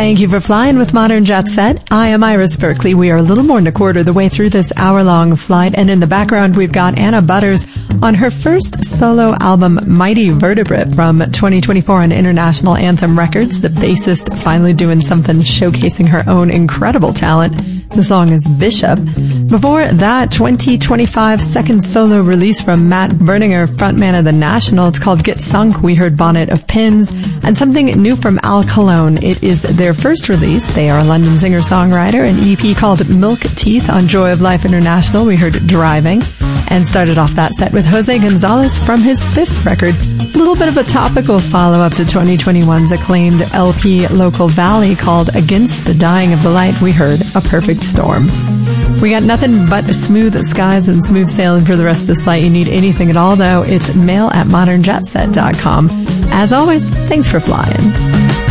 Thank you for flying with Modern Jet Set. I am Iris Berkeley. We are a little more than a quarter of the way through this hour-long flight, and in the background we've got Anna Butters on her first solo album, Mighty Vertebrate, from 2024 on International Anthem Records. The bassist finally doing something, showcasing her own incredible talent. The song is Bishop. Before that, 2025 second solo release from Matt Berninger, frontman of The National. It's called Get Sunk. We heard Bonnet of Pins. And something new from Al Cologne. It is their first release. They are a London singer-songwriter. An EP called Milk Teeth on Joy of Life International. We heard Driving. And started off that set with Jose Gonzalez from his fifth record. A little bit of a topical follow-up to 2021's acclaimed LP Local Valley called Against the Dying of the Light. We heard A Perfect Storm. We got nothing but smooth skies and smooth sailing for the rest of this flight. You need anything at all, though, it's mail@modernjetset.com. As always, thanks for flying.